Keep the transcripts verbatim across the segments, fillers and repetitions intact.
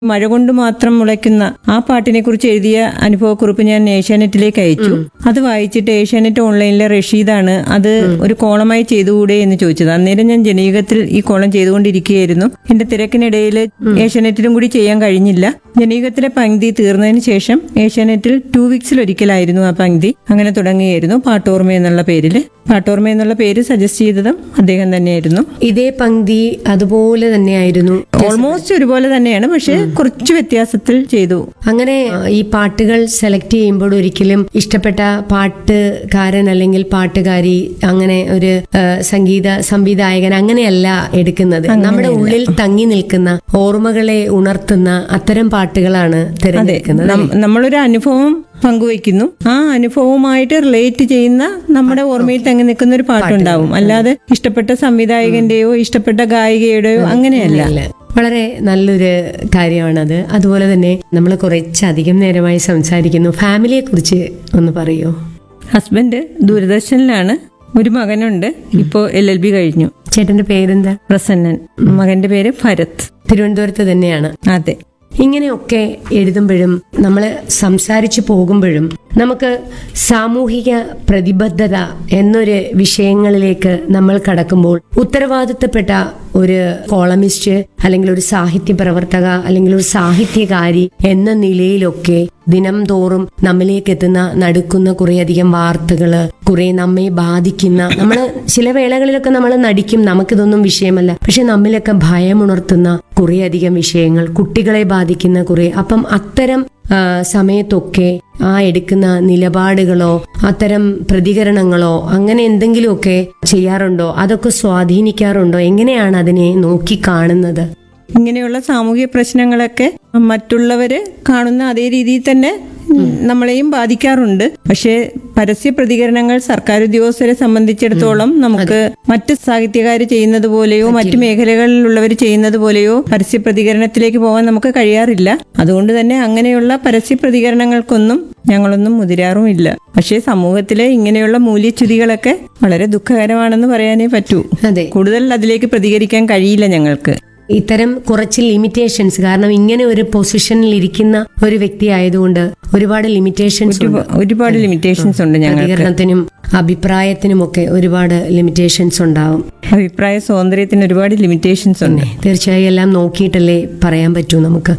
മഴ കൊണ്ട് മാത്രം മുളയ്ക്കുന്ന ആ പാട്ടിനെ കുറിച്ച് എഴുതിയ അനുഭവക്കുറിപ്പ് ഞാൻ ഏഷ്യാനെറ്റിലേക്ക് അയച്ചു. അത് വായിച്ചിട്ട് ഏഷ്യാനെറ്റ് ഓൺലൈനിലെ റഷീദാണ് അത് ഒരു കോളമായി ചെയ്തുകൂടെ എന്ന് ചോദിച്ചത്. അന്നേരം ഞാൻ ജനയുഗത്തിൽ ഈ കോളം ചെയ്തുകൊണ്ടിരിക്കുകയായിരുന്നു. എന്റെ തിരക്കിനിടയിൽ ഏഷ്യാനെറ്റിലും കൂടി ചെയ്യാൻ കഴിഞ്ഞില്ല. ജനയുഗത്തിലെ പങ്ക്തി തീർന്നതിന് ശേഷം ഏഷ്യാനെറ്റിൽ ടു വീക്സിൽ ഒരിക്കലായിരുന്നു ആ പങ്ക്തി. അങ്ങനെ തുടങ്ങുകയായിരുന്നു പാട്ടോർമ എന്നുള്ള പേരില്. പാട്ടോർമ എന്നുള്ള പേര് സജസ്റ്റ് ചെയ്തതും അദ്ദേഹം തന്നെയായിരുന്നു. ഇതേ പങ്ക്തി അതുപോലെ തന്നെയായിരുന്നു, ഓൾമോസ്റ്റ് ഒരുപോലെ തന്നെയാണ്, പക്ഷെ കുറച്ച് വ്യത്യാസത്തിൽ ചെയ്തു. അങ്ങനെ ഈ പാട്ടുകൾ സെലക്ട് ചെയ്യുമ്പോൾ ഒരിക്കലും ഇഷ്ടപ്പെട്ട പാട്ടുകാരൻ അല്ലെങ്കിൽ പാട്ടുകാരി അങ്ങനെ ഒരു സംഗീത സംവിധായകൻ അങ്ങനെയല്ല എടുക്കുന്നത്. നമ്മുടെ ഉള്ളിൽ തങ്ങി നിൽക്കുന്ന ഓർമ്മകളെ ഉണർത്തുന്ന അത്തരം പാട്ടുകളാണ് തിരഞ്ഞെടുക്കുന്നത്. നമ്മളൊരു അനുഭവം പങ്കുവയ്ക്കുന്നു, ആ അനുഭവവുമായിട്ട് റിലേറ്റ് ചെയ്യുന്ന നമ്മുടെ ഓർമ്മയിൽ തങ്ങി നിൽക്കുന്ന ഒരു പാട്ടുണ്ടാവും. അല്ലാതെ ഇഷ്ടപ്പെട്ട സംവിധായകന്റെയോ ഇഷ്ടപ്പെട്ട ഗായികയുടെയോ അങ്ങനെയല്ല. വളരെ നല്ലൊരു കാര്യമാണത്. അതുപോലെ തന്നെ നമ്മൾ കുറച്ചധികം നേരമായി സംസാരിക്കുന്നു. ഫാമിലിയെ കുറിച്ച് ഒന്ന് പറയോ? ഹസ്ബൻഡ് ദൂരദർശനിലാണ്, ഒരു മകനുണ്ട്, ഇപ്പോ എൽ എൽ ബി കഴിഞ്ഞു. ചേട്ടന്റെ പേരെന്താ? പ്രസന്നൻ. മകന്റെ പേര് ഭരത്. തിരുവനന്തപുരത്ത് തന്നെയാണ്. അതെ. ഇങ്ങനെയൊക്കെ എഴുതുമ്പോഴും നമ്മൾ സംസാരിച്ചു പോകുമ്പോഴും നമുക്ക് സാമൂഹിക പ്രതിബദ്ധത എന്നൊരു വിഷയങ്ങളിലേക്ക് നമ്മൾ കടക്കുമ്പോൾ ഉത്തരവാദിത്തപ്പെട്ട ഒരു കോളമിസ്റ്റ് അല്ലെങ്കിൽ ഒരു സാഹിത്യ പ്രവർത്തക അല്ലെങ്കിൽ ഒരു സാഹിത്യകാരി എന്ന നിലയിലൊക്കെ ദിനം തോറും നമ്മിലേക്ക് എത്തുന്ന നടുക്കുന്ന കുറേയധികം വാർത്തകള്, കുറെ നമ്മെ ബാധിക്കുന്ന, നമ്മള് ചില വേളകളിലൊക്കെ നമ്മൾ നടിക്കും, നമുക്കിതൊന്നും വിഷയമല്ല, പക്ഷെ നമ്മിലൊക്കെ ഭയമുണർത്തുന്ന കുറേയധികം വിഷയങ്ങൾ, കുട്ടികളെ ബാധിക്കുന്ന കുറെ. അപ്പം അത്തരം സമയത്തൊക്കെ ആ എടുക്കുന്ന നിലപാടുകളോ അത്തരം പ്രതികരണങ്ങളോ അങ്ങനെ എന്തെങ്കിലുമൊക്കെ ചെയ്യാറുണ്ടോ? അതൊക്കെ സ്വാധീനിക്കാറുണ്ടോ? എങ്ങനെയാണ് അതിനെ നോക്കി കാണുന്നത്? ഇങ്ങനെയുള്ള സാമൂഹിക പ്രശ്നങ്ങളൊക്കെ മറ്റുള്ളവര് കാണുന്ന അതേ രീതിയിൽ തന്നെ നമ്മളെയും ബാധിക്കാറുണ്ട്. പക്ഷേ പരസ്യ പ്രതികരണങ്ങൾ സർക്കാർ ഉദ്യോഗസ്ഥരെ സംബന്ധിച്ചിടത്തോളം നമുക്ക് മറ്റ് സാഹിത്യകാര് ചെയ്യുന്നത് പോലെയോ മറ്റു മേഖലകളിലുള്ളവർ ചെയ്യുന്നത് പോലെയോ പരസ്യ പ്രതികരണത്തിലേക്ക് പോകാൻ നമുക്ക് കഴിയാറില്ല. അതുകൊണ്ട് തന്നെ അങ്ങനെയുള്ള പരസ്യ പ്രതികരണങ്ങൾക്കൊന്നും ഞങ്ങളൊന്നും മുതിരാറുമില്ല. പക്ഷേ സമൂഹത്തിലെ ഇങ്ങനെയുള്ള മൂല്യച്യുതികളൊക്കെ വളരെ ദുഃഖകരമാണെന്ന് പറയാനേ പറ്റൂ. കൂടുതൽ അതിലേക്ക് പ്രതികരിക്കാൻ കഴിയില്ല ഞങ്ങൾക്ക്. ഇത്തരം കുറച്ച് ലിമിറ്റേഷൻസ്, കാരണം ഇങ്ങനെ ഒരു പൊസിഷനിൽ ഇരിക്കുന്ന ഒരു വ്യക്തി ആയതുകൊണ്ട് ഒരുപാട് ലിമിറ്റേഷൻസ് ഒരുപാട് ലിമിറ്റേഷൻസ് ഉണ്ട്. പ്രതികരണത്തിനും അഭിപ്രായത്തിനുമൊക്കെ ഒരുപാട് ലിമിറ്റേഷൻസ് ഉണ്ടാവും. അഭിപ്രായ സ്വാതന്ത്ര്യത്തിന് ഒരുപാട് ലിമിറ്റേഷൻസ് ഉണ്ട്. തീർച്ചയായും എല്ലാം നോക്കിയിട്ടല്ലേ പറയാൻ പറ്റൂ നമുക്ക്.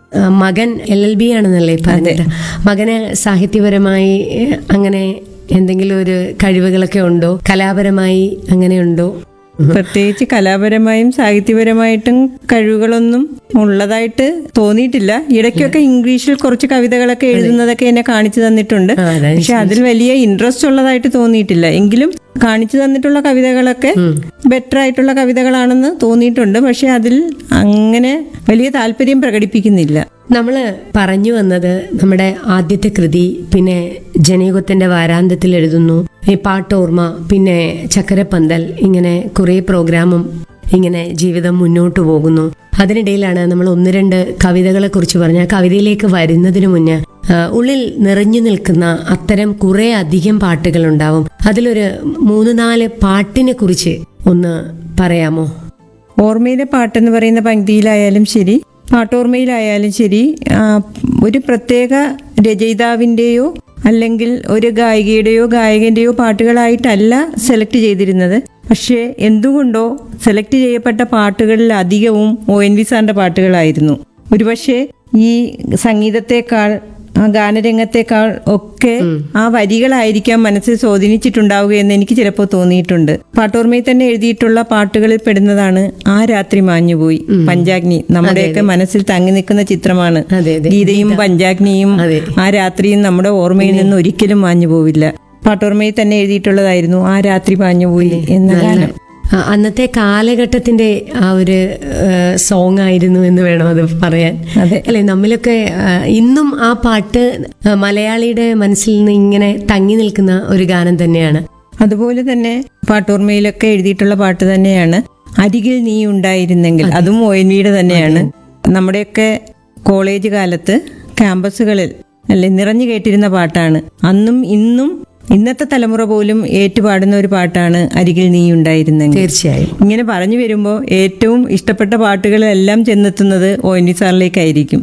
മകൻ എൽ എൽ ബി ആണെന്നല്ലേ പറഞ്ഞത്. മകന് സാഹിത്യപരമായി അങ്ങനെ എന്തെങ്കിലും ഒരു കഴിവുകളൊക്കെ ഉണ്ടോ? കലാപരമായി അങ്ങനെയുണ്ടോ? പ്രത്യേകിച്ച് കലാപരമായും സാഹിത്യപരമായിട്ടും കഴിവുകളൊന്നും ഉള്ളതായിട്ട് തോന്നിയിട്ടില്ല. ഇടയ്ക്കൊക്കെ ഇംഗ്ലീഷിൽ കുറച്ച് കവിതകളൊക്കെ എഴുതുന്നതൊക്കെ എന്നെ കാണിച്ചു തന്നിട്ടുണ്ട്. പക്ഷെ അതിൽ വലിയ ഇൻട്രസ്റ്റ് ഉള്ളതായിട്ട് തോന്നിയിട്ടില്ല. എങ്കിലും കാണിച്ചു തന്നിട്ടുള്ള കവിതകളൊക്കെ ബെറ്റർ ആയിട്ടുള്ള കവിതകളാണെന്ന് തോന്നിയിട്ടുണ്ട്. പക്ഷെ അതിൽ അങ്ങനെ വലിയ താല്പര്യം പ്രകടിപ്പിക്കുന്നില്ല. നമ്മള് പറഞ്ഞു വന്നത് നമ്മുടെ ആദ്യത്തെ കൃതി, പിന്നെ ജനയുഗത്തിന്റെ വാരാന്ത്യത്തിൽ എഴുതുന്നു, ഈ പാട്ടോർമ്മ, പിന്നെ ചക്കരപ്പന്തൽ, ഇങ്ങനെ കുറെ പ്രോഗ്രാമും ഇങ്ങനെ ജീവിതം മുന്നോട്ട് പോകുന്നു. അതിനിടയിലാണ് നമ്മൾ ഒന്ന് രണ്ട് കവിതകളെ കുറിച്ച് പറഞ്ഞ കവിതയിലേക്ക് വരുന്നതിന് മുന്നേ ഉള്ളിൽ നിറഞ്ഞു നിൽക്കുന്ന അത്തരം കുറെ അധികം പാട്ടുകൾ ഉണ്ടാവും. അതിലൊരു മൂന്ന് നാല് പാട്ടിനെ കുറിച്ച് ഒന്ന് പറയാമോ? ഓർമ്മയിലെ പാട്ടെന്ന് പറയുന്ന പങ്ക്തിയിലായാലും ശരി, പാട്ടോർമ്മയിലായാലും ശരി, ഒരു പ്രത്യേക രചയിതാവിൻ്റെയോ അല്ലെങ്കിൽ ഒരു ഗായികയുടെയോ ഗായകന്റെയോ പാട്ടുകളായിട്ടല്ല സെലക്ട് ചെയ്തിരുന്നത്. പക്ഷേ എന്തുകൊണ്ടോ സെലക്ട് ചെയ്യപ്പെട്ട പാട്ടുകളിൽ അധികവും ഒ എൻ വി സാറിന്റെ പാട്ടുകളായിരുന്നു. ഒരുപക്ഷെ ഈ സംഗീതത്തെക്കാൾ ആ ഗാനരംഗത്തെക്കാൾ ഒക്കെ ആ വരികളായിരിക്കാം മനസ്സിൽ സ്വാധീനിച്ചിട്ടുണ്ടാവുക എന്ന് എനിക്ക് ചിലപ്പോൾ തോന്നിയിട്ടുണ്ട്. പാട്ടോർമ്മയിൽ തന്നെ എഴുതിയിട്ടുള്ള പാട്ടുകളിൽ പെടുന്നതാണ് ആ രാത്രി മാഞ്ഞുപോയി, പഞ്ചാഗ്നി. നമ്മുടെയൊക്കെ മനസ്സിൽ തങ്ങി നിൽക്കുന്ന ചിത്രമാണ്. ഗീതയും പഞ്ചാഗ്നിയും ആ രാത്രിയും നമ്മുടെ ഓർമ്മയിൽ നിന്ന് ഒരിക്കലും മാഞ്ഞു പോവില്ല. പാട്ടോർമ്മയിൽ തന്നെ എഴുതിയിട്ടുള്ളതായിരുന്നു ആ രാത്രി മാഞ്ഞുപോയി എന്ന ഗാനം. അന്നത്തെ കാലഘട്ടത്തിന്റെ ആ ഒരു സോങ് ആയിരുന്നു എന്ന് വേണം അത് പറയാൻ. അല്ലെ, നമ്മിലൊക്കെ ഇന്നും ആ പാട്ട് മലയാളിയുടെ മനസ്സിൽ നിന്ന് ഇങ്ങനെ തങ്ങി നിൽക്കുന്ന ഒരു ഗാനം തന്നെയാണ്. അതുപോലെ തന്നെ പാട്ടോർമ്മയിലൊക്കെ എഴുതിയിട്ടുള്ള പാട്ട് തന്നെയാണ് അരികിൽ നീ ഉണ്ടായിരുന്നെങ്കിൽ. അതും ഒ എൻ വിയുടെ തന്നെയാണ്. നമ്മുടെയൊക്കെ കോളേജ് കാലത്ത് ക്യാമ്പസുകളിൽ അല്ലെ നിറഞ്ഞു കേട്ടിരുന്ന പാട്ടാണ്. അന്നും ഇന്നും ഇന്നത്തെ തലമുറ പോലും ഏറ്റുപാടുന്ന ഒരു പാട്ടാണ് അരികിൽ നീ ഉണ്ടായിരുന്നെങ്കിൽ. തീർച്ചയായും ഇങ്ങനെ പറഞ്ഞു വരുമ്പോൾ ഏറ്റവും ഇഷ്ടപ്പെട്ട പാട്ടുകളെല്ലാം ചെന്നെത്തുന്നത് ഒ എൻ വി സാറിലേക്കായിരിക്കും.